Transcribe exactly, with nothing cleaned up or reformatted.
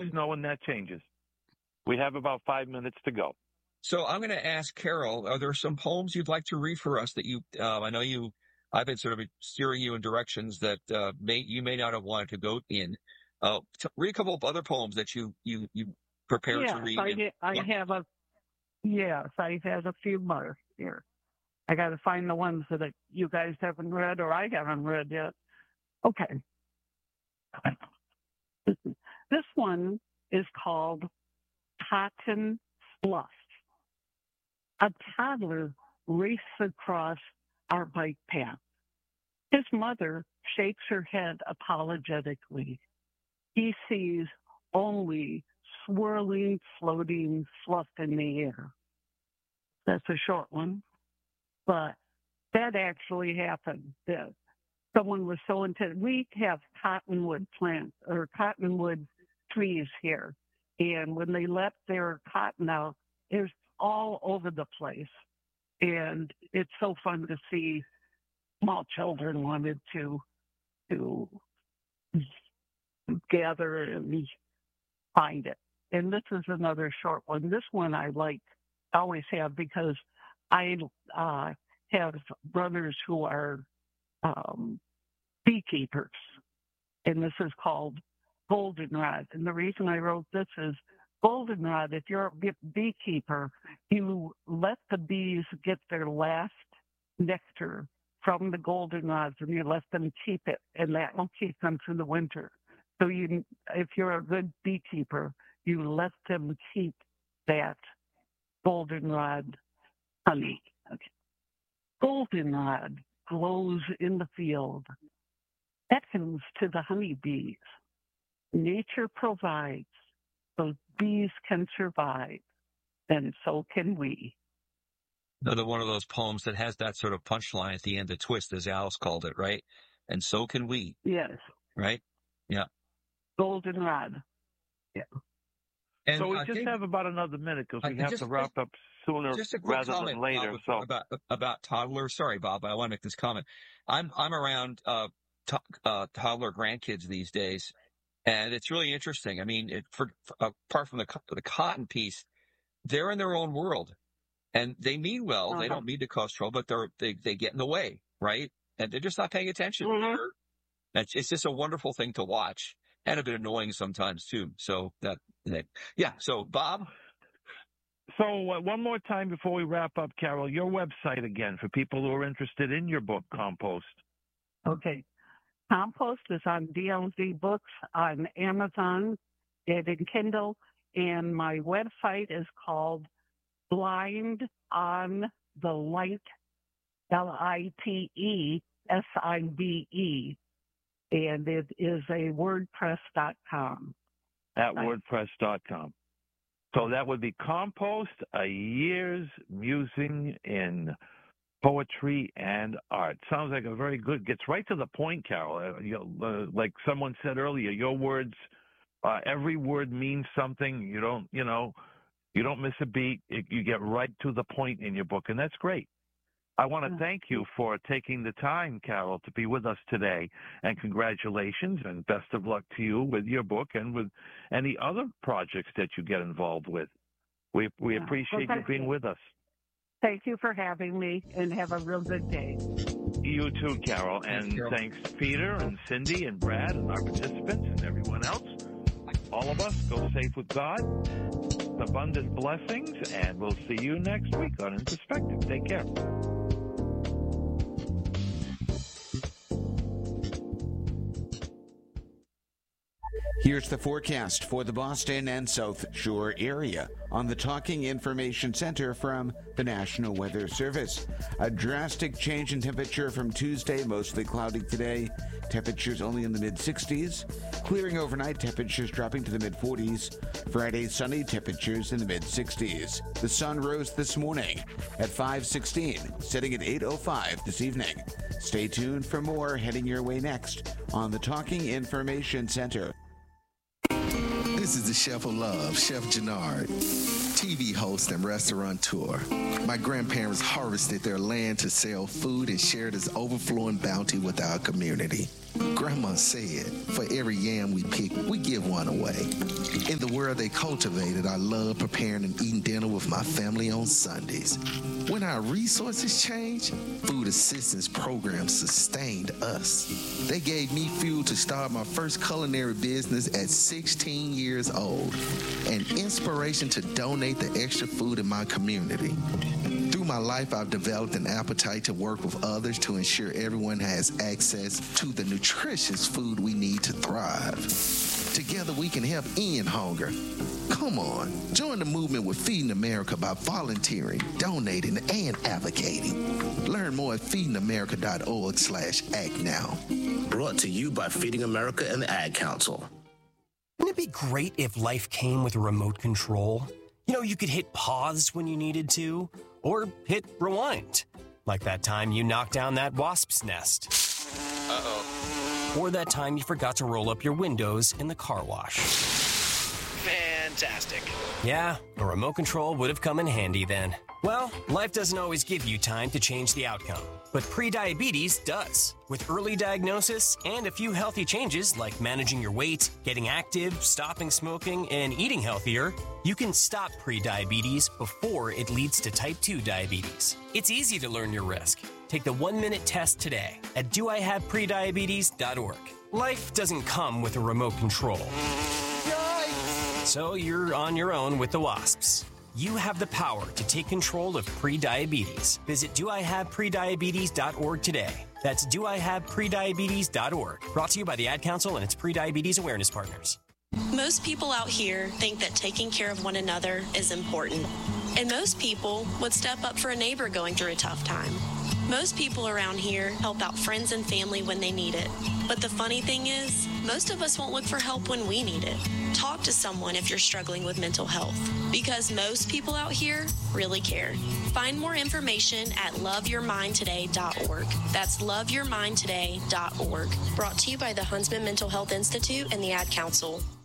always know when that changes. We have about five minutes to go. So I'm going to ask Carol, are there some poems you'd like to read for us that you, uh, I know you, I've been sort of steering you in directions that uh, may you may not have wanted to go in. Uh, t- read a couple of other poems that you, you, you prepared yes, to read. I, and, ha- I yeah. have a, yes, I have a few more here. I got to find the ones that you guys haven't read or I haven't read yet. Okay. This one is called Cotton Fluff. A toddler races across our bike path. His mother shakes her head apologetically. He sees only swirling, floating fluff in the air. That's a short one, but that actually happened. That someone was so intense. We have cottonwood plants or cottonwood trees here, and when they let their cotton out, it's all over the place, and it's so fun to see. Small children wanted to to gather and find it. And this is another short one. This one I like, always have, because I uh, have brothers who are um, beekeepers, and this is called Goldenrod. And the reason I wrote this is Goldenrod, if you're a beekeeper, you let the bees get their last nectar from the goldenrods, and you let them keep it, and that will keep them through the winter. So you, if you're a good beekeeper, you let them keep that goldenrod honey. Okay. Goldenrod glows in the field, beckons to the honeybees. Nature provides so bees can survive, and so can we. Another one of those poems that has that sort of punchline at the end, the twist, as Alice called it, right? And so can we. Yes. Right? Yeah. Goldenrod. Yeah. And, so we uh, just Dave, have about another minute because we uh, have just, to wrap up sooner just a quick rather comment, than later. Bob, so about about toddlers. Sorry, Bob, but I want to make this comment. I'm I'm around uh, to, uh, toddler grandkids these days, and it's really interesting. I mean, it, for, for apart from the the cotton piece, they're in their own world. And they mean well. Uh-huh. They don't mean to cause trouble, but they're, they they get in the way, right? And they're just not paying attention. Mm-hmm. It's, it's just a wonderful thing to watch, and a bit annoying sometimes too. So that, that yeah. So Bob. So uh, one more time before we wrap up, Carol, your website again for people who are interested in your book, Compost. Okay, Compost is on D L Z Books on Amazon and in Kindle, and my website is called Blind on the Light, L I T E S I B E, and it is a WordPress dot com. At WordPress dot com. So that would be Compost, a year's musing in poetry and art. Sounds like a very good, gets right to the point, Carol. Uh, you know, uh, like someone said earlier, your words, uh, every word means something. You don't, you know, You don't miss a beat. You get right to the point in your book, and that's great. I want to thank you for taking the time, Carol, to be with us today, and congratulations and best of luck to you with your book and with any other projects that you get involved with. We we yeah. appreciate well, you being you. with us. Thank you for having me, and have a real good day. You too, Carol, and Carol. Thanks, Peter and Cindy and Brad and our participants and everyone else. All of us, go safe with God. Abundant blessings, and we'll see you next week on In Perspective. Take care. Here's the forecast for the Boston and South Shore area on the Talking Information Center from the National Weather Service. A drastic change in temperature from Tuesday, mostly cloudy today. Temperatures only in the mid-sixties. Clearing overnight, temperatures dropping to the mid-forties. Friday, sunny, temperatures in the mid-sixties. The sun rose this morning at five sixteen, setting at eight oh five this evening. Stay tuned for more heading your way next on the Talking Information Center. This is the Chef of Love, Chef Jannard, T V host and restaurateur. My grandparents harvested their land to sell food and share this overflowing bounty with our community. Grandma said, for every yam we pick, we give one away. In the where they cultivated, I love preparing and eating dinner with my family on Sundays. When our resources changed, food assistance programs sustained us. They gave me fuel to start my first culinary business at sixteen years old, and inspiration to donate the extra food in my community. Through my life, I've developed an appetite to work with others to ensure everyone has access to the nutritious food we need to thrive. Together, we can help end hunger. Come on, join the movement with Feeding America by volunteering, donating, and advocating. Learn more at feedingamerica.org slash act now. Brought to you by Feeding America and the Ad Council. Wouldn't it be great if life came with a remote control? You know, you could hit pause when you needed to, or hit rewind. Like that time you knocked down that wasp's nest. Uh-oh. Or that time you forgot to roll up your windows in the car wash. Fantastic. Yeah, a remote control would have come in handy then. Well, life doesn't always give you time to change the outcome, but prediabetes does. With early diagnosis and a few healthy changes like managing your weight, getting active, stopping smoking, and eating healthier, you can stop prediabetes before it leads to type two diabetes. It's easy to learn your risk. Take the one-minute test today at do I have prediabetes dot org. Life doesn't come with a remote control. Yikes! So you're on your own with the wasps. You have the power to take control of prediabetes. Visit do I have prediabetes dot org today. That's do I have prediabetes dot org. Brought to you by the Ad Council and its prediabetes awareness partners. Most people out here think that taking care of one another is important. And most people would step up for a neighbor going through a tough time. Most people around here help out friends and family when they need it. But the funny thing is, most of us won't look for help when we need it. Talk to someone if you're struggling with mental health, because most people out here really care. Find more information at love your mind today dot org. That's love your mind today dot org. Brought to you by the Huntsman Mental Health Institute and the Ad Council.